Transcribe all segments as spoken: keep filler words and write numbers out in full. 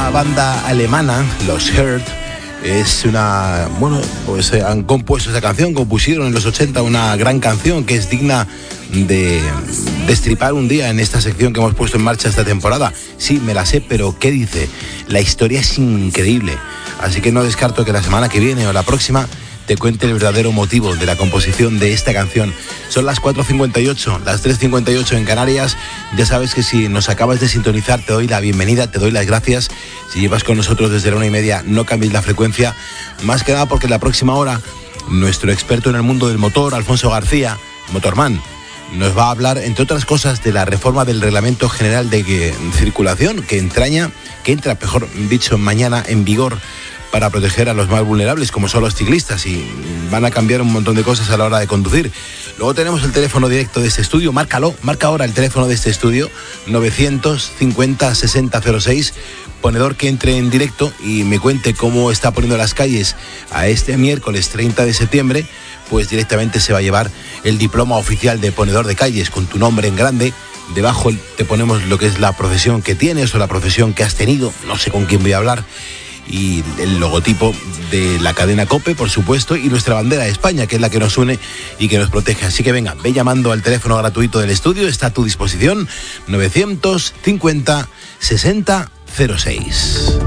Esta banda alemana, los Hurt, es una... Bueno, pues eh, han compuesto esta canción, compusieron en los ochenta una gran canción que es digna de destripar un día en esta sección que hemos puesto en marcha esta temporada. Sí, me la sé, pero ¿qué dice? La historia es increíble, así que no descarto que la semana que viene o la próxima te cuente el verdadero motivo de la composición de esta canción. Son las cuatro cincuenta y ocho, las tres cincuenta y ocho en Canarias. Ya sabes que si nos acabas de sintonizar, te doy la bienvenida, te doy las gracias. Si llevas con nosotros desde la una y media, no cambies la frecuencia. Más que nada porque en la próxima hora, nuestro experto en el mundo del motor, Alfonso García, Motorman, nos va a hablar, entre otras cosas, de la reforma del Reglamento General de Circulación que entraña, que entra, mejor dicho, mañana en vigor, para proteger a los más vulnerables, como son los ciclistas, y van a cambiar un montón de cosas a la hora de conducir. Luego tenemos el teléfono directo de este estudio, márcalo, marca ahora el teléfono de este estudio, novecientos cincuenta sesenta cero seis, ponedor que entre en directo y me cuente cómo está poniendo las calles a este miércoles treinta de septiembre, pues directamente se va a llevar el diploma oficial de ponedor de calles con tu nombre en grande. Debajo te ponemos lo que es la profesión que tienes o la profesión que has tenido, no sé con quién voy a hablar, y el logotipo de la cadena COPE, por supuesto, y nuestra bandera de España, que es la que nos une y que nos protege. Así que venga, ve llamando al teléfono gratuito del estudio, está a tu disposición, novecientos cincuenta sesenta cero seis.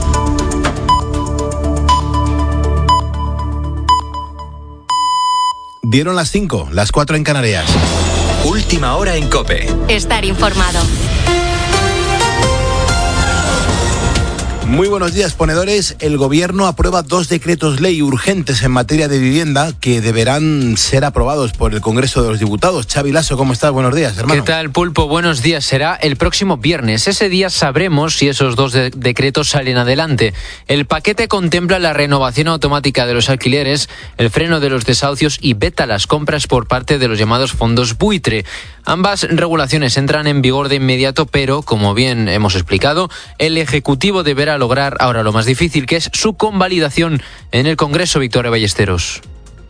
Dieron las cinco, las cuatro en Canarias. Última hora en COPE. Estar informado. Muy buenos días, ponedores. El Gobierno aprueba dos decretos ley urgentes en materia de vivienda que deberán ser aprobados por el Congreso de los Diputados. Xavi Lasso, ¿cómo estás? Buenos días, hermano. ¿Qué tal, Pulpo? Buenos días. Será el próximo viernes. Ese día sabremos si esos dos de- decretos salen adelante. El paquete contempla la renovación automática de los alquileres, el freno de los desahucios y veta las compras por parte de los llamados fondos buitre. Ambas regulaciones entran en vigor de inmediato, pero, como bien hemos explicado, el Ejecutivo deberá lograr ahora lo más difícil, que es su convalidación en el Congreso. Victoria Ballesteros.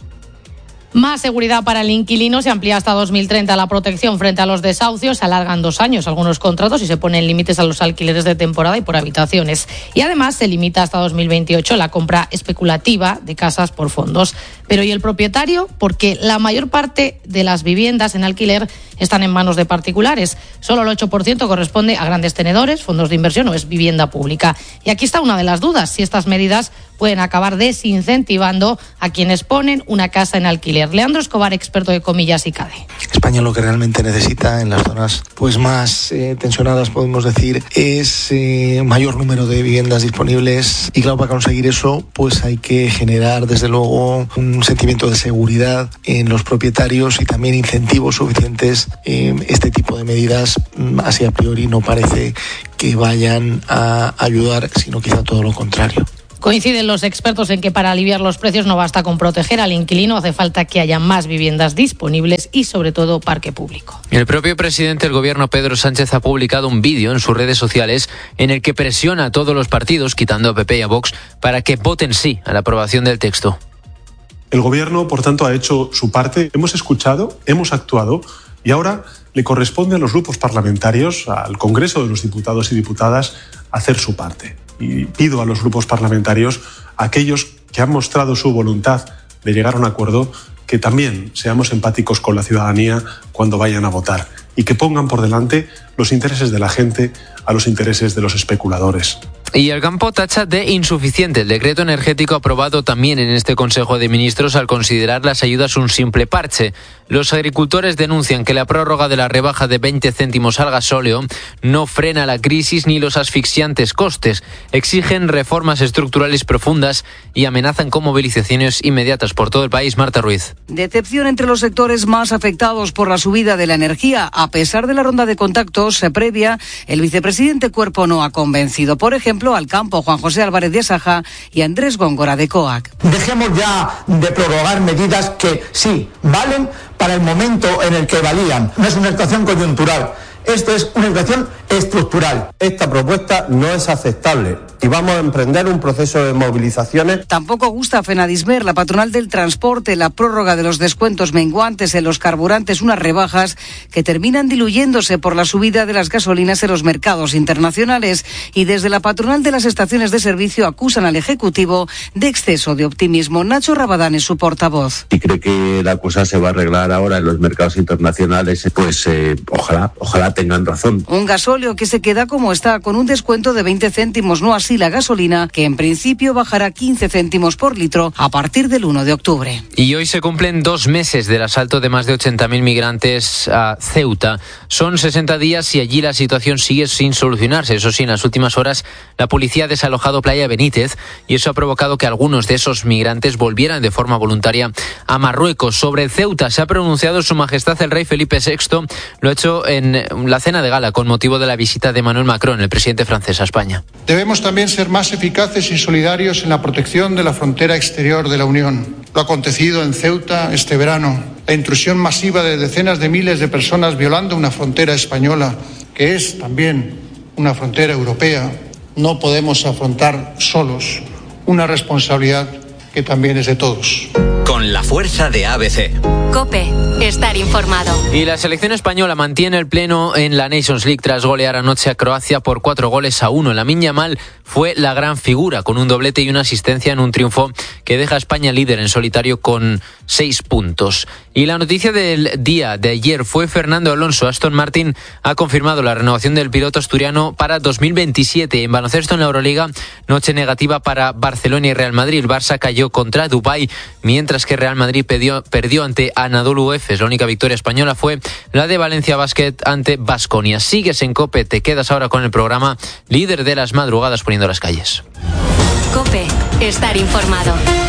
Más seguridad para el inquilino, se amplía hasta dos mil treinta la protección frente a los desahucios, se alargan dos años algunos contratos y se ponen límites a los alquileres de temporada y por habitaciones. Y además se limita hasta dos mil veintiocho la compra especulativa de casas por fondos. Pero ¿y el propietario? Porque la mayor parte de las viviendas en alquiler están en manos de particulares. Solo el ocho por ciento corresponde a grandes tenedores, fondos de inversión o es vivienda pública. Y aquí está una de las dudas, si estas medidas pueden acabar desincentivando a quienes ponen una casa en alquiler. Leandro Escobar, experto de Comillas y CADE. España lo que realmente necesita en las zonas pues más eh, tensionadas, podemos decir, es eh, mayor número de viviendas disponibles, y claro, para conseguir eso pues hay que generar desde luego un sentimiento de seguridad en los propietarios y también incentivos suficientes. Eh, este tipo de medidas así a priori no parece que vayan a ayudar, sino quizá todo lo contrario. Coinciden los expertos en que para aliviar los precios no basta con proteger al inquilino, hace falta que haya más viviendas disponibles y sobre todo parque público. El propio presidente del Gobierno, Pedro Sánchez, ha publicado un vídeo en sus redes sociales en el que presiona a todos los partidos, quitando a P P y a Vox, para que voten sí a la aprobación del texto. El Gobierno, por tanto, ha hecho su parte. Hemos escuchado, hemos actuado y ahora le corresponde a los grupos parlamentarios, al Congreso de los Diputados y Diputadas, hacer su parte. Y pido a los grupos parlamentarios, a aquellos que han mostrado su voluntad de llegar a un acuerdo, que también seamos empáticos con la ciudadanía cuando vayan a votar y que pongan por delante los intereses de la gente a los intereses de los especuladores. Y el campo tacha de insuficiente el decreto energético aprobado también en este Consejo de Ministros al considerar las ayudas un simple parche. Los agricultores denuncian que la prórroga de la rebaja de veinte céntimos al gasóleo no frena la crisis ni los asfixiantes costes. Exigen reformas estructurales profundas y amenazan con movilizaciones inmediatas por todo el país. Marta Ruiz. Decepción entre los sectores más afectados por la subida de la energía. A pesar de la ronda de contactos previa, el vicepresidente Cuerpo no ha convencido. Por ejemplo, al campo, Juan José Álvarez de Asaja y Andrés Góngora de COAC. Dejemos ya de prorrogar medidas que sí valen para el momento en el que valían. No es una situación coyuntural, esto es una situación estructural. Esta propuesta no es aceptable. y vamos a emprender un proceso de movilizaciones. Tampoco gusta a Fenadismer, la patronal del transporte, la prórroga de los descuentos menguantes en los carburantes, unas rebajas que terminan diluyéndose por la subida de las gasolinas en los mercados internacionales. Y desde la patronal de las estaciones de servicio acusan al Ejecutivo de exceso de optimismo. Nacho Rabadán es su portavoz. Si cree que la cosa se va a arreglar ahora en los mercados internacionales, pues eh, ojalá, ojalá tengan razón. Un gasóleo que se queda como está, con un descuento de veinte céntimos, no así la gasolina, que en principio bajará quince céntimos por litro a partir del uno de octubre. Y hoy se cumplen dos meses del asalto de más de ochenta mil migrantes a Ceuta. Son sesenta días y allí la situación sigue sin solucionarse. Eso sí, en las últimas horas la policía ha desalojado Playa Benítez y eso ha provocado que algunos de esos migrantes volvieran de forma voluntaria a Marruecos. Sobre Ceuta se ha pronunciado Su Majestad el Rey Felipe sexto. Lo ha hecho en la cena de gala con motivo de la visita de Emmanuel Macron, el presidente francés, a España. Debemos también ser más eficaces y solidarios en la protección de la frontera exterior de la Unión. Lo acontecido en Ceuta este verano, la intrusión masiva de decenas de miles de personas violando una frontera española, que es también una frontera europea, no podemos afrontar solos una responsabilidad que también es de todos. Con la fuerza de A B C. COPE, estar informado. Y la selección española mantiene el pleno en la Nations League tras golear anoche a Croacia por cuatro goles a uno. Lamine Yamal fue la gran figura, con un doblete y una asistencia en un triunfo que deja a España líder en solitario con seis puntos. Y la noticia del día de ayer fue Fernando Alonso. Aston Martin ha confirmado la renovación del piloto asturiano para dos mil veintisiete. En baloncesto en la Euroliga, noche negativa para Barcelona y Real Madrid. El Barça cayó contra Dubái, mientras que Real Madrid perdió, perdió ante Anadolu Efes. La única victoria española fue la de Valencia Basket ante Baskonia. Sigues en COPE, te quedas ahora con el programa líder de las madrugadas poniendo las calles. COPE, estar informado.